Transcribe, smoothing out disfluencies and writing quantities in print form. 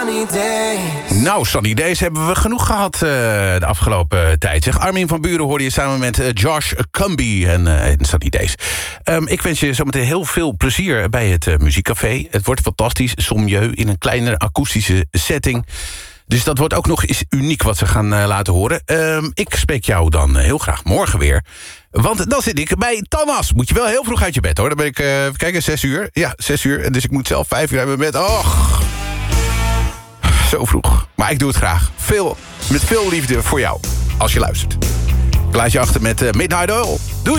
sunny days. Nou, sunny days hebben we genoeg gehad de afgelopen tijd. Zeg, Armin van Buuren hoorde je samen met Josh Cumby en Sunny Days. Ik wens je zometeen heel veel plezier bij het muziekcafé. Het wordt fantastisch, sommieu, in een kleinere akoestische setting. Dus dat wordt ook nog eens uniek wat ze gaan laten horen. Ik spreek jou dan heel graag morgen weer. Want dan zit ik bij Thomas. Moet je wel heel vroeg uit je bed, hoor. Dan ben ik, even kijken, 6 uur. Ja, 6 uur. Dus ik moet zelf 5 uur uit mijn bed. Och, zo vroeg. Maar ik doe het graag. Met veel liefde voor jou. Als je luistert. Ik laat je achter met Midnight Oil. Doei!